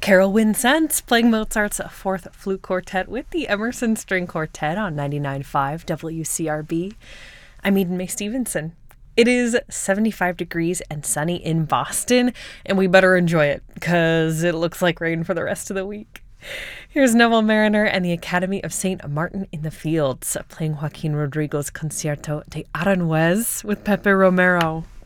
Carol Winsent playing Mozart's Fourth Flute Quartet with the Emerson String Quartet on 99.5 WCRB. I'm Eden May Stevenson. It is 75 degrees and sunny in Boston, and we better enjoy it because it looks like rain for the rest of the week. Here's Neville Mariner and the Academy of St. Martin in the Fields playing Joaquin Rodrigo's Concierto de Aranjuez with Pepe Romero.